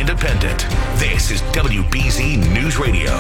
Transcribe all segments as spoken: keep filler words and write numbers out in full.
independent. This is W B Z News Radio.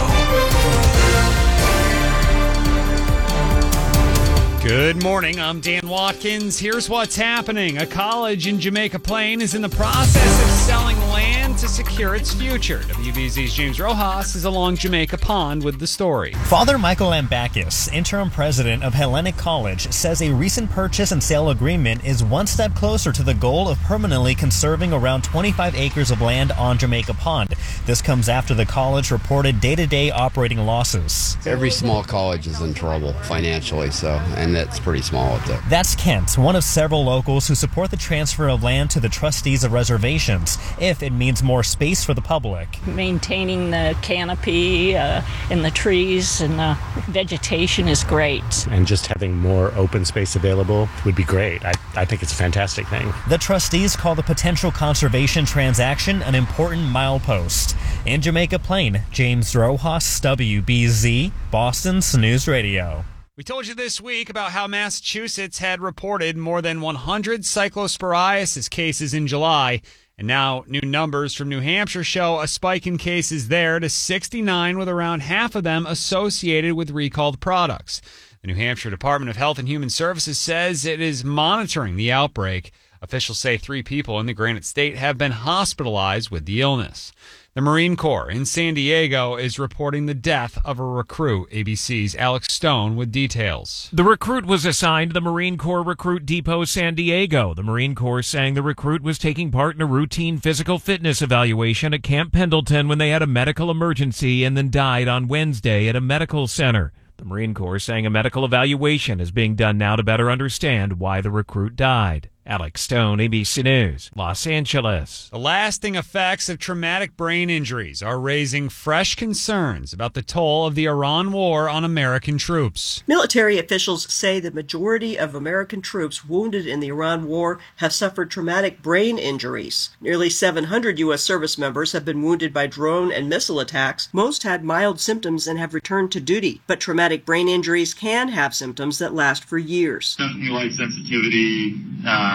Good morning, I'm Dan Watkins. Here's what's happening. A college in Jamaica Plain is in the process of selling land to secure its future. W B Z's James Rojas is along Jamaica Pond with the story. Father Michael Lambakis, interim president of Hellenic College, says a recent purchase and sale agreement is one step closer to the goal of permanently conserving around twenty-five acres of land on Jamaica Pond. This comes after the college reported day-to-day operating losses. Every small college is in trouble financially, so, and that's pretty small up there. That's Kent, one of several locals who support the transfer of land to the trustees of reservations, if it means more space for the public. Maintaining the canopy uh, and the trees and the vegetation is great. And just having more open space available would be great. I, I think it's a fantastic thing. The trustees call the potential conservation transaction an important milepost. In Jamaica Plain, James Rojas, W B Z, Boston's News Radio. We told you this week about how Massachusetts had reported more than one hundred cyclosporiasis cases in July. And now new numbers from New Hampshire show a spike in cases there to sixty-nine, with around half of them associated with recalled products. The New Hampshire Department of Health and Human Services says it is monitoring the outbreak. Officials say three people in the Granite State have been hospitalized with the illness. The Marine Corps in San Diego is reporting the death of a recruit. A B C's Alex Stone with details. The recruit was assigned to the Marine Corps Recruit Depot San Diego. The Marine Corps saying the recruit was taking part in a routine physical fitness evaluation at Camp Pendleton when they had a medical emergency and then died on Wednesday at a medical center. The Marine Corps saying a medical evaluation is being done now to better understand why the recruit died. Alex Stone, A B C News, Los Angeles. The lasting effects of traumatic brain injuries are raising fresh concerns about the toll of the Iran war on American troops. Military officials say the majority of American troops wounded in the Iran war have suffered traumatic brain injuries. Nearly seven hundred U S service members have been wounded by drone and missile attacks. Most had mild symptoms and have returned to duty, but traumatic brain injuries can have symptoms that last for years. Definitely light sensitivity, um,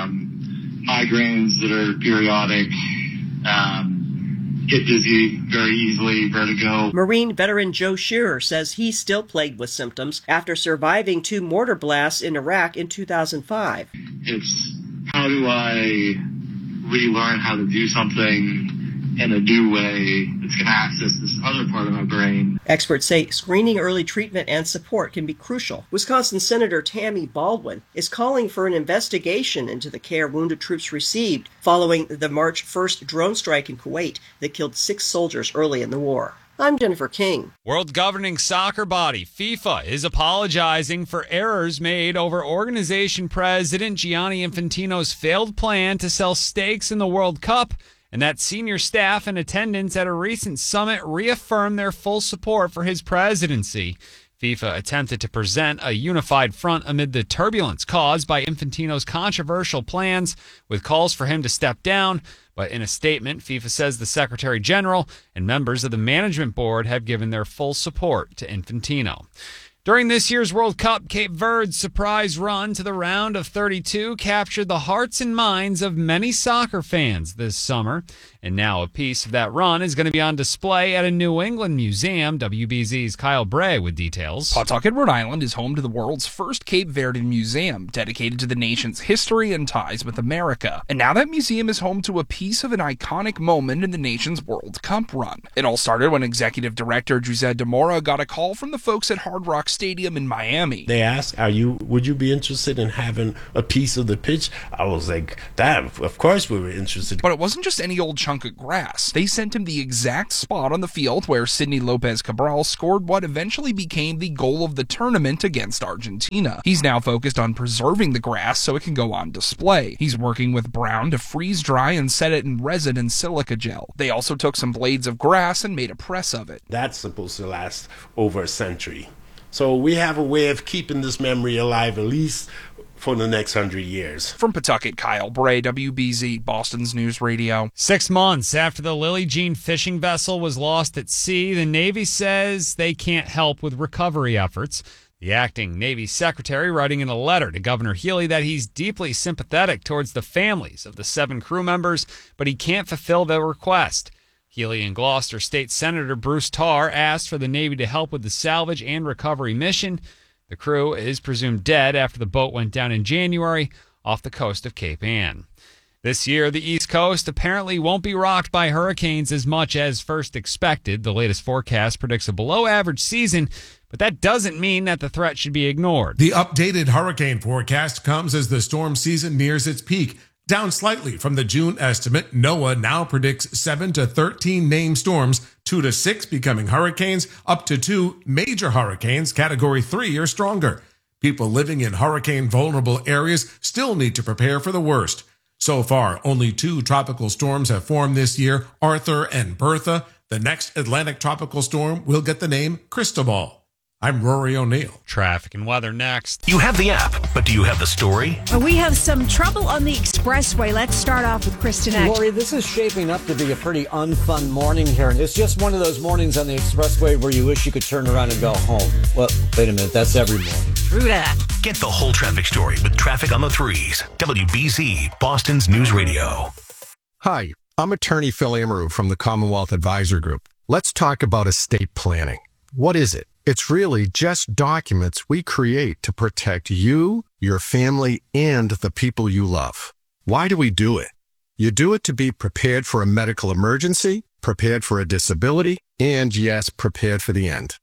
migraines that are periodic, um, get dizzy very easily, vertigo. Marine veteran Joe Shearer says he's still plagued with symptoms after surviving two mortar blasts in Iraq in two thousand five. It's how do I relearn how to do something in a new way that's going to access this other part of my brain. Experts say screening, early treatment, and support can be crucial. Wisconsin Senator Tammy Baldwin is calling for an investigation into the care wounded troops received following the March first drone strike in Kuwait that killed six soldiers early in the war. I'm Jennifer King. World governing soccer body FIFA is apologizing for errors made over organization president Gianni Infantino's failed plan to sell stakes in the World Cup, and that senior staff in attendance at a recent summit reaffirmed their full support for his presidency. FIFA attempted to present a unified front amid the turbulence caused by Infantino's controversial plans, with calls for him to step down. But in a statement, FIFA says the Secretary General and members of the management board have given their full support to Infantino. During this year's World Cup, Cape Verde's surprise run to the round of thirty-two captured the hearts and minds of many soccer fans this summer. And now a piece of that run is going to be on display at a New England museum. W B Z's Kyle Bray with details. Pawtucket, Rhode Island is home to the world's first Cape Verdean museum, dedicated to the nation's history and ties with America. And now that museum is home to a piece of an iconic moment in the nation's World Cup run. It all started when Executive Director Jose de Mora got a call from the folks at Hard Rock Stadium in Miami. They asked, "Are you? Would you be interested in having a piece of the pitch?" I was like, "That, of course we were interested." But it wasn't just any old chunk of grass. They sent him the exact spot on the field where Sidney Lopez Cabral scored what eventually became the goal of the tournament against Argentina. He's now focused on preserving the grass so it can go on display. He's working with Brown to freeze dry and set it in resin and silica gel. They also took some blades of grass and made a press of it. That's supposed to last over a century. So we have a way of keeping this memory alive at least for the next hundred years. From Pawtucket, Kyle Bray, W B Z, Boston's News Radio. Six months after the Lily Jean fishing vessel was lost at sea, the Navy says they can't help with recovery efforts. The acting Navy secretary writing in a letter to Governor Healy that he's deeply sympathetic towards the families of the seven crew members, but he can't fulfill their request. Healy and Gloucester State Senator Bruce Tarr asked for the Navy to help with the salvage and recovery mission. The crew is presumed dead after the boat went down in January off the coast of Cape Ann. This year, the East Coast apparently won't be rocked by hurricanes as much as first expected. The latest forecast predicts a below-average season, but that doesn't mean that the threat should be ignored. The updated hurricane forecast comes as the storm season nears its peak. Down slightly from the June estimate, NOAA now predicts seven to thirteen named storms, two to six becoming hurricanes, up to two major hurricanes, category three or stronger. People living in hurricane-vulnerable areas still need to prepare for the worst. So far, only two tropical storms have formed this year, Arthur and Bertha. The next Atlantic tropical storm will get the name Cristobal. I'm Rory O'Neill. Traffic and weather next. You have the app, but do you have the story? We have some trouble on the expressway. Let's start off with Kristen Act. Lori, this is shaping up to be a pretty unfun morning here. It's just one of those mornings on the expressway where you wish you could turn around and go home. Well, wait a minute. That's every morning. True that. Get the whole traffic story with Traffic on the Threes. W B Z, Boston's News Radio. Hi, I'm attorney Phil Amaru from the Commonwealth Advisor Group. Let's talk about estate planning. What is it? It's really just documents we create to protect you, your family, and the people you love. Why do we do it? You do it to be prepared for a medical emergency, prepared for a disability, and yes, prepared for the end.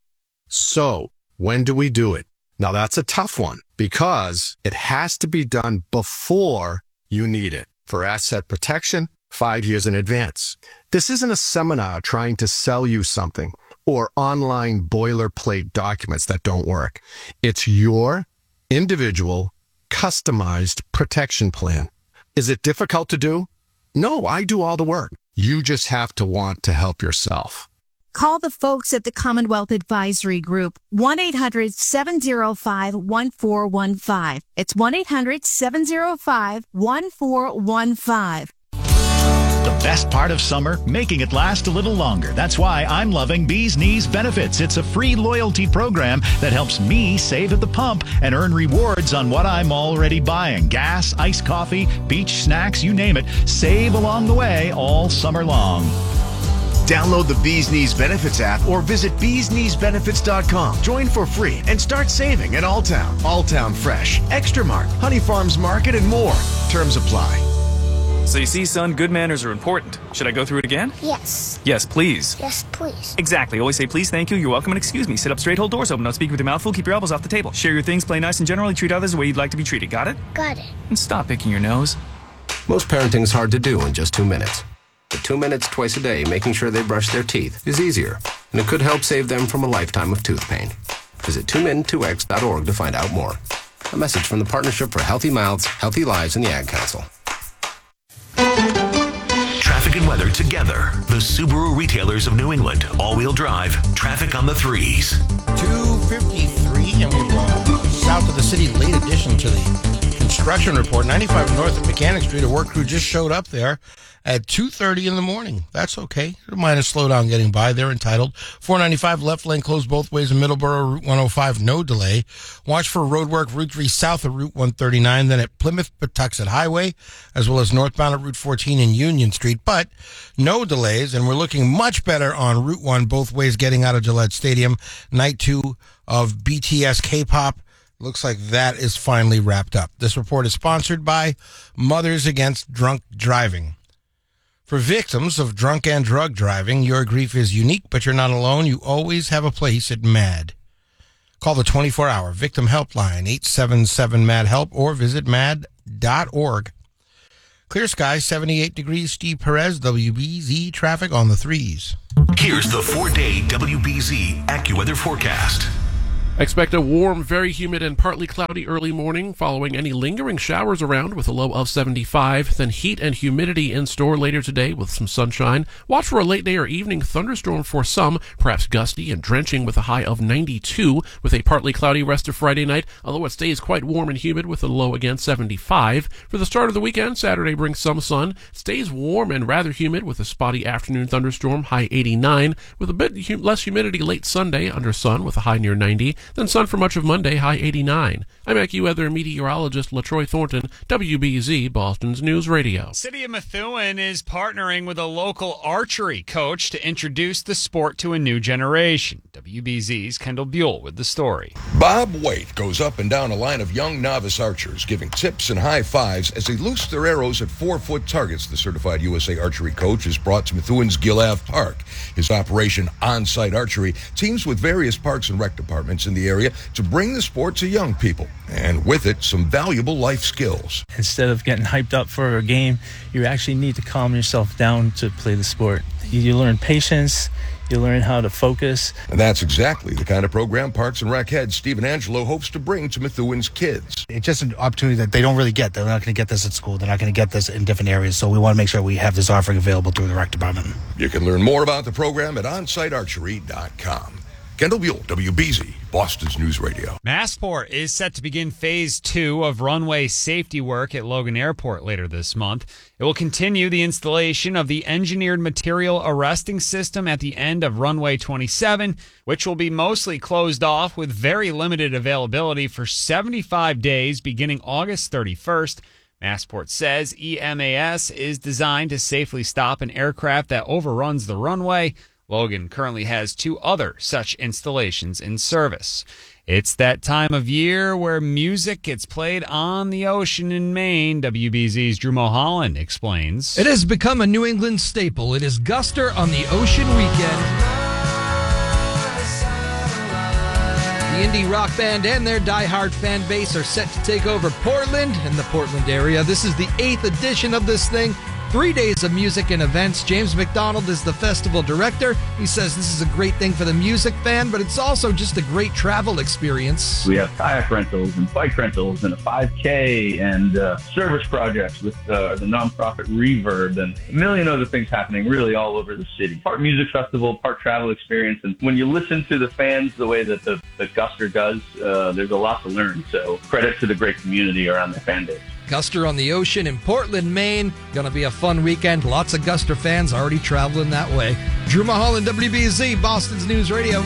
So, when do we do it? Now that's a tough one because it has to be done before you need it. For asset protection, five years in advance. This isn't a seminar trying to sell you something or online boilerplate documents that don't work. It's your individual, customized protection plan. Is it difficult to do? No, I do all the work. You just have to want to help yourself. Call the folks at the Commonwealth Advisory Group, one eight hundred seven oh five one four one five. It's one eight hundred seven oh five one four one five. The best part of summer, making it last a little longer. That's why I'm loving Bee's Knees Benefits. It's a free loyalty program that helps me save at the pump and earn rewards on what I'm already buying. Gas, iced coffee, beach snacks, you name it. Save along the way all summer long. Download the Bee's Knees Benefits app or visit bees knees benefits dot com. Join for free and start saving at Alltown, Alltown Fresh, Extra Mart, Honey Farms Market, and more. Terms apply. So you see, son, good manners are important. Should I go through it again? Yes. Yes, please. Yes, please. Exactly. Always say please, thank you, you're welcome, and excuse me. Sit up straight, hold doors open, don't speak with your mouth full, keep your elbows off the table. Share your things, play nice, and generally treat others the way you'd like to be treated. Got it? Got it. And stop picking your nose. Most parenting's hard to do in just two minutes. But two minutes twice a day making sure they brush their teeth is easier, and it could help save them from a lifetime of tooth pain. Visit two min two x dot org to find out more. A message from the Partnership for Healthy Mouths, Healthy Lives, and the Ad Council. Traffic and weather together. The Subaru retailers of New England. All-wheel drive. Traffic on the Threes. two fifty-three, and we're uh, south of the city. Late addition to the construction report. ninety-five north of Mechanic Street. A work crew just showed up there at two thirty in the morning. That's okay. Don't mind a slowdown getting by. They're entitled. four ninety-five left lane closed both ways in Middleborough. Route one oh five, no delay. Watch for road work. Route three south of Route one thirty-nine. Then at Plymouth Patuxent Highway, as well as northbound at Route fourteen and Union Street. But no delays, and we're looking much better on Route one both ways getting out of Gillette Stadium. Night two of B T S K-pop. Looks like that is finally wrapped up. This report is sponsored by Mothers Against Drunk Driving. For victims of drunk and drug driving, your grief is unique, but you're not alone. You always have a place at MAD. Call the twenty-four hour Victim Helpline, eight seven seven MAD HELP, or visit mad dot org. Clear skies, seventy-eight degrees. Steve Perez, W B Z traffic on the Threes. Here's the four-day W B Z AccuWeather forecast. Expect a warm, very humid, and partly cloudy early morning, following any lingering showers around with a low of seventy-five. Then heat and humidity in store later today with some sunshine. Watch for a late day or evening thunderstorm for some, perhaps gusty and drenching with a high of ninety-two, with a partly cloudy rest of Friday night, although it stays quite warm and humid with a low again seventy-five. For the start of the weekend, Saturday brings some sun, stays warm and rather humid with a spotty afternoon thunderstorm, high eighty-nine, with a bit hum- less humidity late Sunday under sun with a high near ninety. then sun for much of Monday, high eighty-nine. I'm AccuWeather meteorologist LaTroy Thornton, W B Z, Boston's News Radio. City of Methuen is partnering with a local archery coach to introduce the sport to a new generation. W B Z's Kendall Buell with the story. Bob Waite goes up and down a line of young novice archers, giving tips and high fives as they loose their arrows at four-foot targets. The certified U S A archery coach is brought to Methuen's Gill-Ave Park. His operation, On-Site Archery, teams with various parks and rec departments in the area to bring the sport to young people, and with it, some valuable life skills. Instead of getting hyped up for a game, you actually need to calm yourself down to play the sport. You, you learn patience. You learn how to focus. And that's exactly the kind of program Parks and Rec head Stephen Angelo hopes to bring to Methuen's kids. It's just an opportunity that they don't really get. They're not going to get this at school. They're not going to get this in different areas. So we want to make sure we have this offering available through the rec department. You can learn more about the program at on site archery dot com. Kendall Buell, W B Z, Boston's News Radio. Massport is set to begin phase two of runway safety work at Logan Airport later this month. It will continue the installation of the engineered material arresting system at the end of runway twenty-seven, which will be mostly closed off with very limited availability for seventy-five days beginning August thirty-first. Massport says E M A S is designed to safely stop an aircraft that overruns the runway. Logan currently has two other such installations in service. It's that time of year where music gets played on the ocean in Maine. W B Z's Drew Mulholland explains. It has become a New England staple. It is Guster on the Ocean Weekend. The indie rock band and their diehard fan base are set to take over Portland and the Portland area. This is the eighth edition of this thing. Three days of music and events. James McDonald is the festival director. He says this is a great thing for the music fan, but it's also just a great travel experience. We have kayak rentals and bike rentals and a five K and uh, service projects with uh, the nonprofit Reverb and a million other things happening really all over the city. Part music festival, part travel experience. And when you listen to the fans the way that the, the Guster does, uh, there's a lot to learn. So credit to the great community around the fan base. Guster on the Ocean in Portland, Maine. Going to be a fun weekend. Lots of Guster fans already traveling that way. Drew Mulholland, W B Z, Boston's News Radio.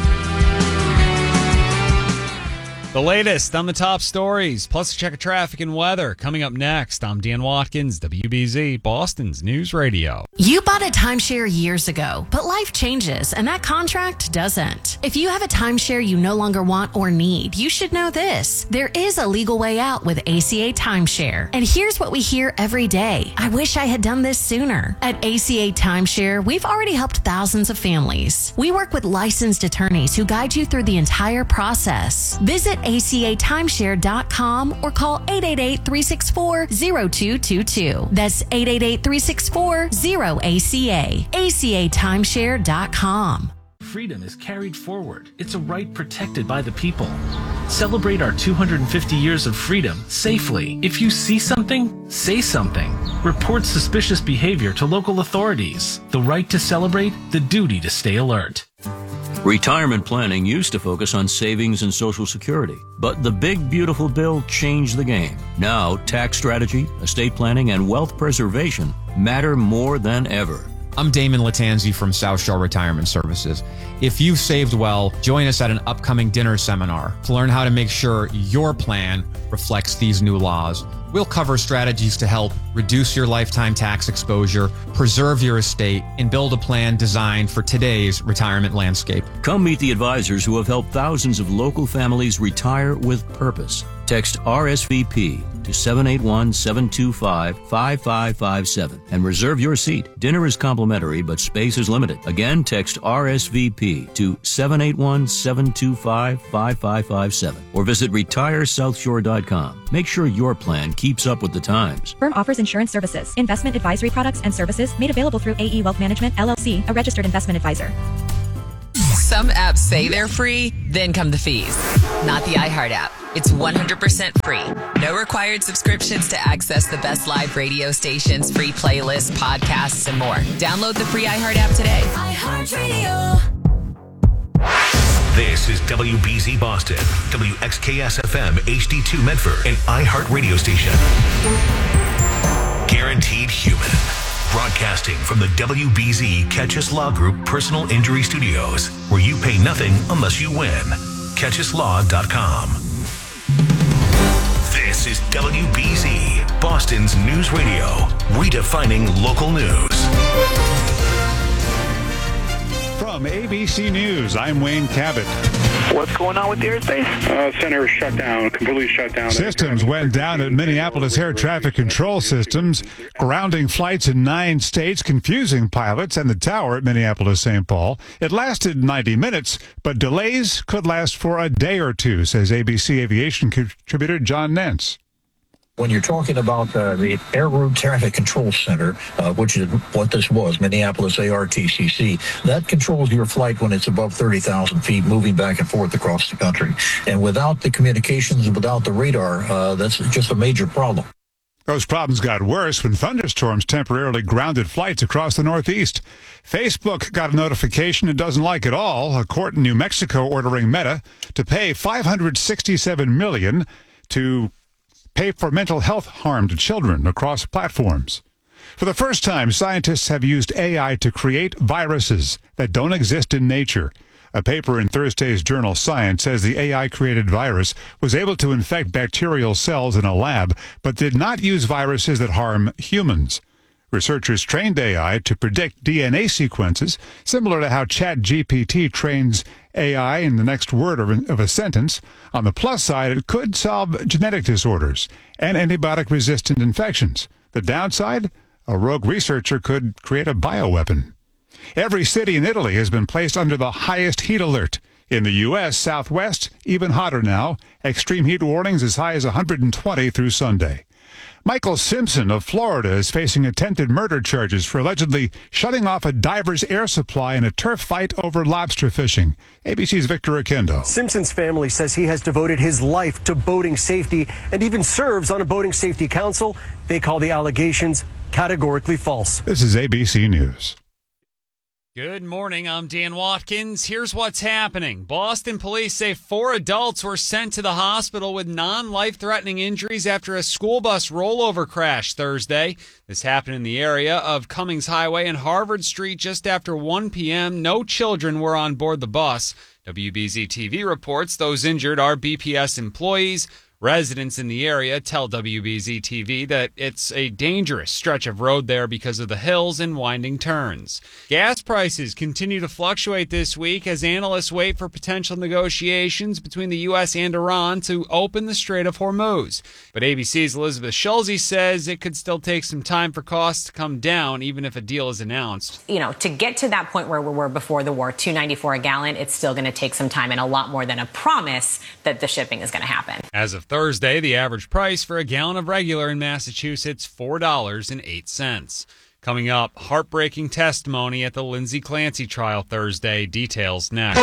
The latest on the top stories, plus a check of traffic and weather. Coming up next, I'm Dan Watkins, W B Z, Boston's News Radio. You bought a timeshare years ago, but life changes, and that contract doesn't. If you have a timeshare you no longer want or need, you should know this. There is a legal way out with A C A Timeshare. And here's what we hear every day. I wish I had done this sooner. At A C A Timeshare, we've already helped thousands of families. We work with licensed attorneys who guide you through the entire process. Visit A C A timeshare dot com or call eight eight eight, three six four, zero two two two. That's eight eight eight, three six four, zero A C A. A C A timeshare dot com. Freedom is carried forward. It's a right protected by the people. Celebrate our two hundred fifty years of freedom safely. If you see something, say something. Report suspicious behavior to local authorities. The right to celebrate, the duty to stay alert. Retirement planning used to focus on savings and Social Security, but the big beautiful bill changed the game. Now, tax strategy, estate planning, and wealth preservation matter more than ever. I'm Damon Latanzi from South Shore Retirement Services. If you've saved well, join us at an upcoming dinner seminar to learn how to make sure your plan reflects these new laws. We'll cover strategies to help reduce your lifetime tax exposure, preserve your estate, and build a plan designed for today's retirement landscape. Come meet the advisors who have helped thousands of local families retire with purpose. Text R S V P to seven eight one, seven two five, five five five seven and reserve your seat. Dinner is complimentary, but space is limited. Again, text R S V P to seven eight one, seven two five, five five five seven or visit retire south shore dot com. Make sure your plan keeps up with the times. Firm offers insurance services, investment advisory products and services made available through A E Wealth Management, L L C, a registered investment advisor. Some apps say they're free, then come the fees. Not the iHeart app. It's one hundred percent free. No required subscriptions to access the best live radio stations, free playlists, podcasts, and more. Download the free iHeart app today. iHeartRadio. This is W B Z Boston, W X K S F M H D two Medford, and iHeart Radio Station. Guaranteed Human. Broadcasting from the W B Z Catchus Law Group Personal Injury Studios, where you pay nothing unless you win. Cheches Law dot com. This is W B Z, Boston's news radio, redefining local news. From A B C News, I'm Wayne Cabot. What's going on with the airspace? Uh, center shut down, completely shut down. Systems went down at Minneapolis Air Traffic Control Systems, grounding flights in nine states, confusing pilots and the tower at Minneapolis Saint Paul. It lasted ninety minutes, but delays could last for a day or two, says A B C Aviation contributor John Nance. When you're talking about uh, the Air Route Traffic Control Center, uh, which is what this was, Minneapolis A R T C C, that controls your flight when it's above thirty thousand feet, moving back and forth across the country. And without the communications and without the radar, uh, that's just a major problem. Those problems got worse when thunderstorms temporarily grounded flights across the Northeast. Facebook got a notification it doesn't like at all. A court in New Mexico ordering Meta to pay five hundred sixty-seven million dollars to pay for mental health harm to children across platforms. For the first time, scientists have used A I to create viruses that don't exist in nature. A paper in Thursday's journal Science says the A I-created virus was able to infect bacterial cells in a lab, but did not use viruses that harm humans. Researchers trained A I to predict D N A sequences, similar to how ChatGPT trains A I in the next word of a sentence. On the plus side, it could solve genetic disorders and antibiotic-resistant infections. The downside? A rogue researcher could create a bioweapon. Every city in Italy has been placed under the highest heat alert. In the U S Southwest, even hotter now. Extreme heat warnings as high as one hundred twenty through Sunday. Michael Simpson of Florida is facing attempted murder charges for allegedly shutting off a diver's air supply in a turf fight over lobster fishing. A B C's Victor Akendo. Simpson's family says he has devoted his life to boating safety and even serves on a boating safety council. They call the allegations categorically false. This is A B C News. Good morning, I'm Dan Watkins. Here's what's happening. Boston police say four adults were sent to the hospital with non-life-threatening injuries after a school bus rollover crash Thursday. This happened in the area of Cummings Highway and Harvard Street just after one p.m. No children were on board the bus. W B Z T V reports those injured are B P S employees. Residents in the area tell W B Z T V that it's a dangerous stretch of road there because of the hills and winding turns. Gas prices continue to fluctuate this week as analysts wait for potential negotiations between the U S and Iran to open the Strait of Hormuz. But A B C's Elizabeth Schulze says it could still take some time for costs to come down, even if a deal is announced. You know, to get to that point where we were before the war, two ninety-four a gallon, it's still going to take some time and a lot more than a promise that the shipping is going to happen. As of Thursday, the average price for a gallon of regular in Massachusetts, four dollars and eight cents. Coming up, heartbreaking testimony at the Lindsay Clancy trial Thursday. Details next.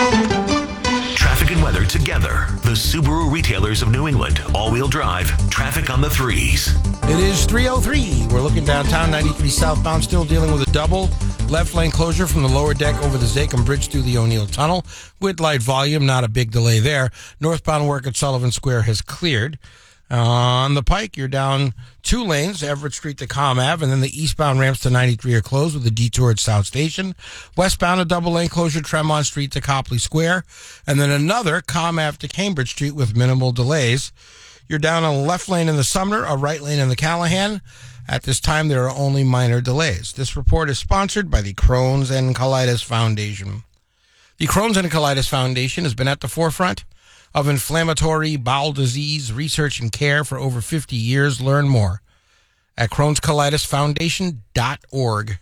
Traffic and weather together. The Subaru retailers of New England. All-wheel drive. Traffic on the threes. It is three oh three. We're looking downtown, ninety-three southbound, still dealing with a double left lane closure from the lower deck over the Zachem Bridge through the O'Neill Tunnel. With light volume, not a big delay there. Northbound work at Sullivan Square has cleared. Uh, on the Pike, you're down two lanes, Everett Street to Com Ave, and then the eastbound ramps to ninety-three are closed with a detour at South Station. Westbound, a double lane closure, Tremont Street to Copley Square, and then another Com Ave to Cambridge Street with minimal delays. You're down a left lane in the Sumner, a right lane in the Callahan. At this time, there are only minor delays. This report is sponsored by the Crohn's and Colitis Foundation. The Crohn's and Colitis Foundation has been at the forefront of inflammatory bowel disease research and care for over fifty years. Learn more at crohns colitis foundation dot org.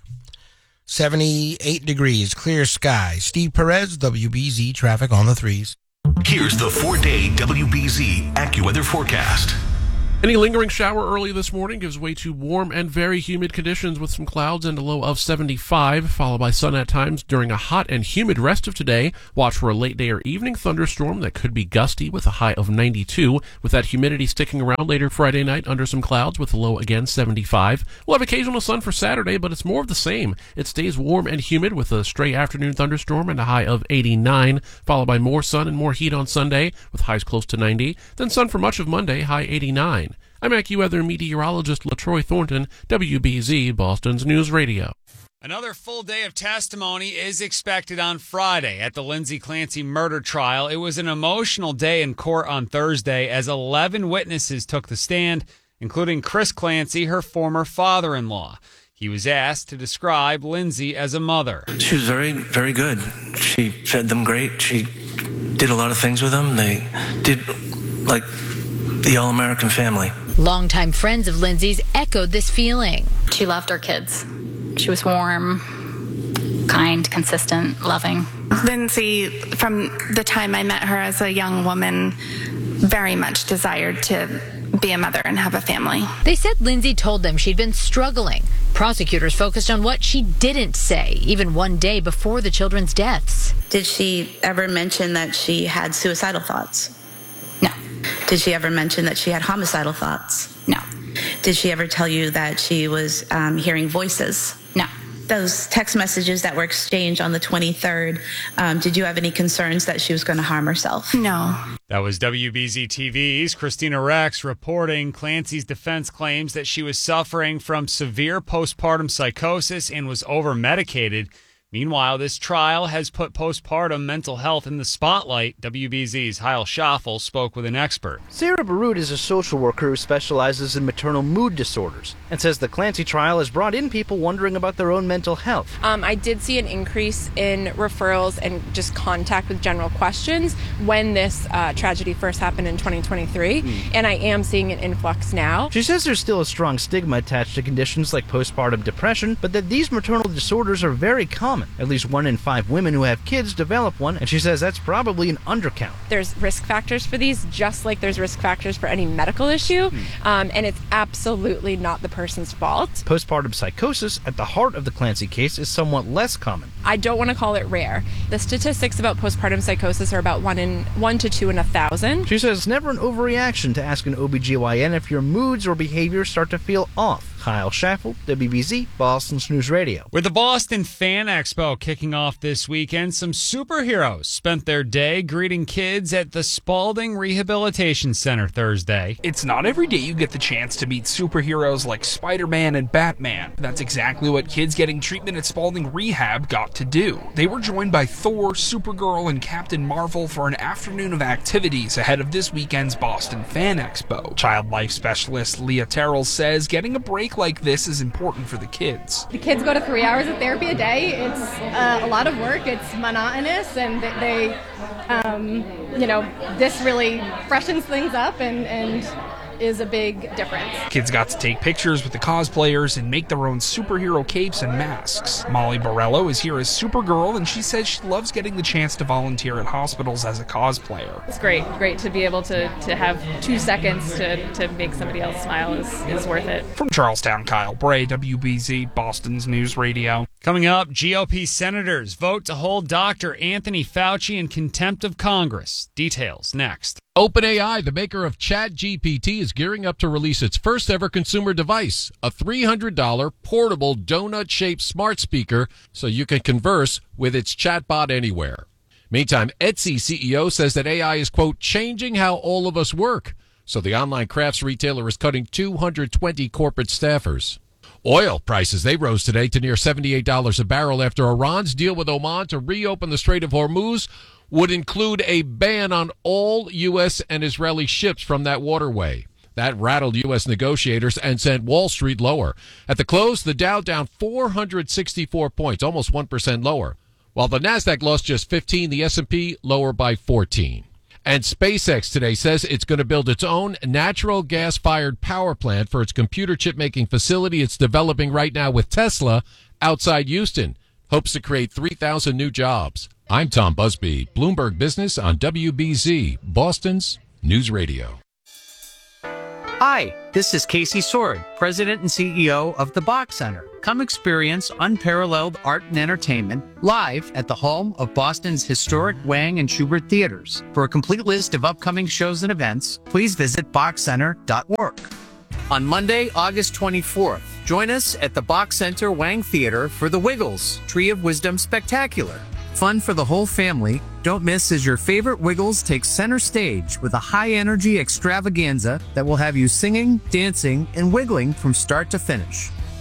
seventy-eight degrees, clear sky. Steve Perez, W B Z Traffic on the Threes. Here's the four-day W B Z AccuWeather forecast. Any lingering shower early this morning gives way to warm and very humid conditions with some clouds and a low of seventy-five, followed by sun at times during a hot and humid rest of today. Watch for a late day or evening thunderstorm that could be gusty with a high of ninety-two, with that humidity sticking around later Friday night under some clouds with a low again seventy-five. We'll have occasional sun for Saturday, but it's more of the same. It stays warm and humid with a stray afternoon thunderstorm and a high of eighty-nine, followed by more sun and more heat on Sunday with highs close to ninety, then sun for much of Monday, high eighty-nine. I'm AccuWeather meteorologist LaTroy Thornton, W B Z, Boston's News Radio. Another full day of testimony is expected on Friday at the Lindsay Clancy murder trial. It was an emotional day in court on Thursday as eleven witnesses took the stand, including Chris Clancy, her former father-in-law. He was asked to describe Lindsay as a mother. She was very, very good. She fed them great. She did a lot of things with them. They did like the all-American family. Longtime friends of Lindsay's echoed this feeling. She loved her kids. She was warm, kind, consistent, loving. Lindsay, from the time I met her as a young woman, very much desired to be a mother and have a family. They said Lindsay told them she'd been struggling. Prosecutors focused on what she didn't say, even one day before the children's deaths. Did she ever mention that she had suicidal thoughts? No. Did she ever mention that she had homicidal thoughts? No. Did she ever tell you that she was um, hearing voices? No. Those text messages that were exchanged on the twenty-third, um, did you have any concerns that she was going to harm herself? No. That was W B Z T V's Christina Rex reporting. Clancy's defense claims that she was suffering from severe postpartum psychosis and was over-medicated. Meanwhile, this trial has put postpartum mental health in the spotlight. W B Z's Heil Schaffel spoke with an expert. Sarah Baroud is a social worker who specializes in maternal mood disorders and says the Clancy trial has brought in people wondering about their own mental health. Um, I did see an increase in referrals and just contact with general questions when this uh, tragedy first happened in twenty twenty-three, mm. and I am seeing an influx now. She says there's still a strong stigma attached to conditions like postpartum depression, but that these maternal disorders are very common. At least one in five women who have kids develop one, and she says that's probably an undercount. There's risk factors for these, just like there's risk factors for any medical issue, mm. um, and it's absolutely not the person's fault. Postpartum psychosis, at the heart of the Clancy case, is somewhat less common. I don't want to call it rare. The statistics about postpartum psychosis are about one in one to two in a thousand. She says it's never an overreaction to ask an O B G Y N if your moods or behaviors start to feel off. Kyle Schaffel, W B Z, Boston's News Radio. With the Boston Fan Expo kicking off this weekend, some superheroes spent their day greeting kids at the Spalding Rehabilitation Center Thursday. It's not every day you get the chance to meet superheroes like Spider-Man and Batman. That's exactly what kids getting treatment at Spalding Rehab got to do. They were joined by Thor, Supergirl, and Captain Marvel for an afternoon of activities ahead of this weekend's Boston Fan Expo. Child life specialist Leah Terrell says getting a break like this is important for the kids. The kids go to three hours of therapy a day. It's uh, a lot of work. It's monotonous, and they, um, you know, this really freshens things up and, and is a big difference. Kids got to take pictures with the cosplayers and make their own superhero capes and masks. Molly Borello is here as Supergirl, and she says she loves getting the chance to volunteer at hospitals as a cosplayer. It's great, great to be able to, to have two seconds to, to make somebody else smile is, is worth it. From Charlestown, Kyle Bray, W B Z, Boston's News Radio. Coming up, G O P senators vote to hold Doctor Anthony Fauci in contempt of Congress. Details next. OpenAI, the maker of ChatGPT, is gearing up to release its first-ever consumer device, a three hundred dollars portable donut-shaped smart speaker so you can converse with its chatbot anywhere. Meantime, Etsy C E O says that A I is, quote, changing how all of us work. So the online crafts retailer is cutting two hundred twenty corporate staffers. Oil prices, they rose today to near seventy-eight dollars a barrel after Iran's deal with Oman to reopen the Strait of Hormuz would include a ban on all U S and Israeli ships from that waterway. That rattled U S negotiators and sent Wall Street lower. At the close, the Dow down four hundred sixty-four points, almost one percent lower. While the Nasdaq lost just fifteen, the S and P lower by fourteen. And SpaceX today says it's going to build its own natural gas-fired power plant for its computer chip-making facility it's developing right now with Tesla outside Houston. Hopes to create three thousand new jobs. I'm Tom Busby, Bloomberg Business on W B Z, Boston's News Radio. Hi, this is Casey Sword, President and C E O of the Bach Center. Come experience unparalleled art and entertainment live at the home of Boston's historic Wang and Schubert theaters. For a complete list of upcoming shows and events, please visit bach center dot org. On Monday, August twenty-fourth, join us at the Bach Center Wang Theater for the Wiggles Tree of Wisdom Spectacular. Fun for the whole family. Don't miss as your favorite Wiggles takes center stage with a high-energy extravaganza that will have you singing, dancing, and wiggling from start to finish.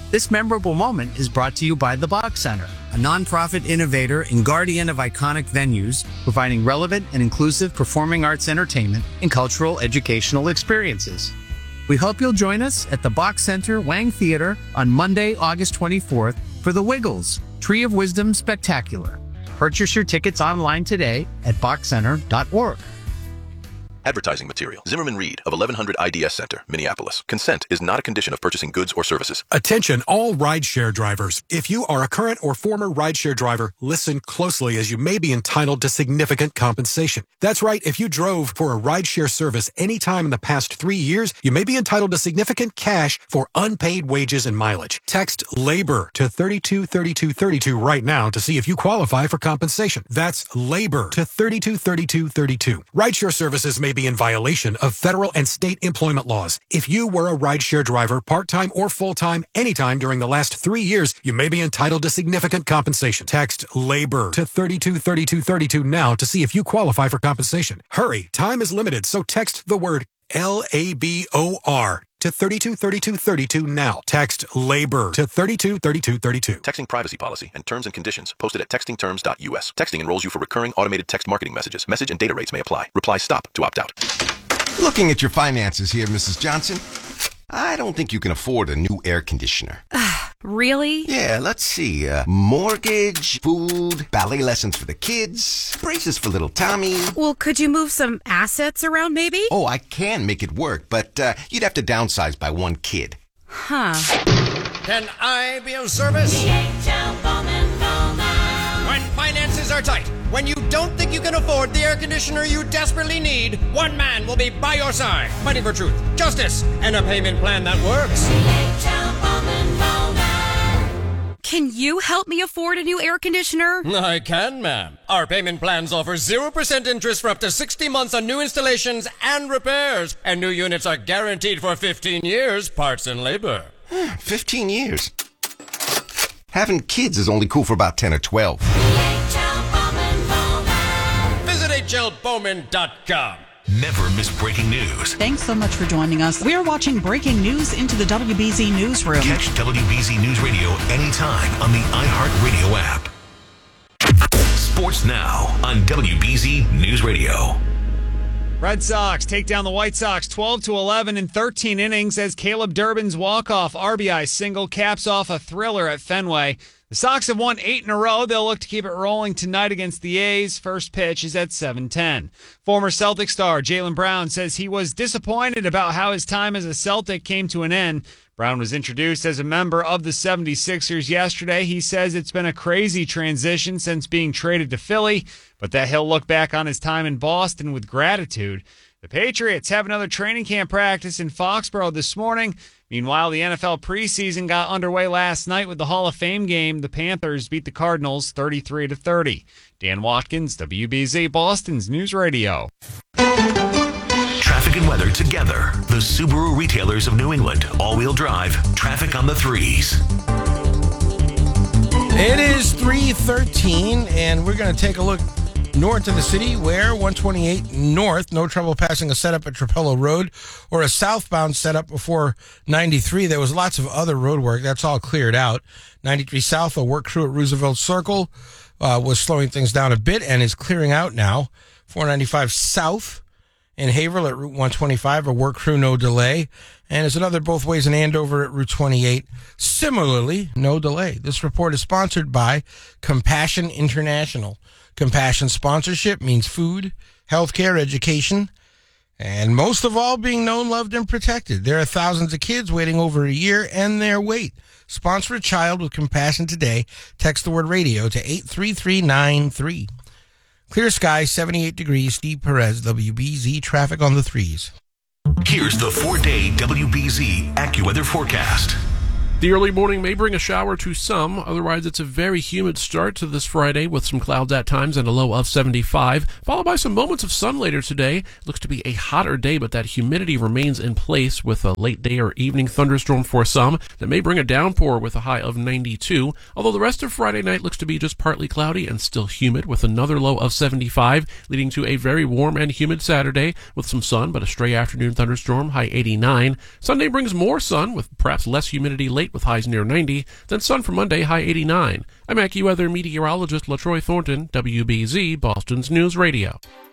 This memorable moment is brought to you by the Bach Center, a nonprofit innovator and guardian of iconic venues, providing relevant and inclusive performing arts entertainment and cultural educational experiences. We hope you'll join us at the Bach Center Wang Theater on Monday, August twenty-fourth for the Wiggles Tree of Wisdom Spectacular. Purchase your tickets online today at bach center dot org. Advertising material. Zimmerman Reed of eleven hundred I D S Center, Minneapolis. Consent is not a condition of purchasing goods or services. Attention all rideshare drivers. If you are a current or former rideshare driver, listen closely as you may be entitled to significant compensation. That's right. If you drove for a rideshare service any time in the past three years, you may be entitled to significant cash for unpaid wages and mileage. Text LABOR to thirty-two thirty-two thirty-two right now to see if you qualify for compensation. That's LABOR to thirty-two thirty-two thirty-two. Rideshare services may be in violation of federal and state employment laws. If you were a rideshare driver, part-time or full-time, anytime during the last three years, you may be entitled to significant compensation. Text LABOR to thirty-two thirty-two thirty-two now to see if you qualify for compensation. Hurry, time is limited, so text the word L A B O R to thirty-two thirty-two thirty-two now. Text LABOR to thirty-two thirty-two thirty-two. Texting privacy policy and terms and conditions posted at texting terms dot U S. Texting enrolls you for recurring automated text marketing messages. Message and data rates may apply. Reply STOP to opt out. Looking at your finances here, Missus Johnson, I don't think you can afford a new air conditioner. Really? Yeah, let's see. Uh, mortgage, food, ballet lessons for the kids, braces for little Tommy. Well, could you move some assets around maybe? Oh, I can make it work, but uh, you'd have to downsize by one kid. Huh. Can I be of service? When finances are tight, when you don't think you can afford the air conditioner you desperately need, one man will be by your side, fighting for truth, justice, and a payment plan that works. Can you help me afford a new air conditioner? I can, ma'am. Our payment plans offer zero percent interest for up to sixty months on new installations and repairs. And new units are guaranteed for fifteen years, parts and labor. fifteen years? Having kids is only cool for about ten or twelve. Visit H L Bowman dot com. Never miss breaking news. Thanks so much for joining us. We're watching breaking news into the W B Z Newsroom. Catch W B Z News Radio anytime on the iHeartRadio app. Sports now on W B Z News Radio. Red Sox take down the White Sox twelve to eleven in thirteen innings as Caleb Durbin's walk-off R B I single caps off a thriller at Fenway. The Sox have won eight in a row. They'll look to keep it rolling tonight against the A's. First pitch is at seven ten. Former Celtic star Jaylen Brown says he was disappointed about how his time as a Celtic came to an end. Brown was introduced as a member of the seventy-sixers yesterday. He says it's been a crazy transition since being traded to Philly, but that he'll look back on his time in Boston with gratitude. The Patriots have another training camp practice in Foxborough this morning. Meanwhile, the N F L preseason got underway last night with the Hall of Fame game. The Panthers beat the Cardinals thirty-three to thirty. Dan Watkins, W B Z Boston's News Radio. Traffic and weather together. The Subaru retailers of New England. All-wheel drive. Traffic on the threes. It is three thirteen, and we're going to take a look north in the city where one twenty-eight north, no trouble passing a setup at Trapello Road or a southbound setup before ninety-three. There was lots of other road work. That's all cleared out. ninety-three south, a work crew at Roosevelt Circle uh, was slowing things down a bit and is clearing out now. four ninety-five south in Haverhill at Route one twenty-five, a work crew, no delay. And there's another both ways in Andover at Route twenty-eight. Similarly, no delay. This report is sponsored by Compassion International. Compassion sponsorship means food, healthcare, education, and most of all, being known, loved, and protected. There are thousands of kids waiting over a year and their wait. Sponsor a child with compassion today. Text the word radio to eight three three nine three. Clear sky, seventy-eight degrees. Steve Perez, W B Z, traffic on the threes. Here's the four-day W B Z AccuWeather forecast. The early morning may bring a shower to some. Otherwise, it's a very humid start to this Friday with some clouds at times and a low of seventy-five, followed by some moments of sun later today. Looks to be a hotter day, but that humidity remains in place with a late day or evening thunderstorm for some that may bring a downpour with a high of ninety-two, although the rest of Friday night looks to be just partly cloudy and still humid with another low of seventy-five, leading to a very warm and humid Saturday with some sun, but a stray afternoon thunderstorm, high eighty-nine. Sunday brings more sun with perhaps less humidity late late with highs near ninety, then sun for Monday, high eighty-nine. I'm AccuWeather meteorologist LaTroy Thornton, W B Z, Boston's News Radio.